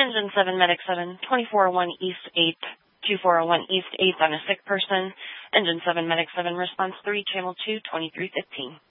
Engine 7, Medic 7, 2401 East 8, 2401 East 8th on a sick person. Engine 7, Medic 7, response 3, Channel 2, 2315.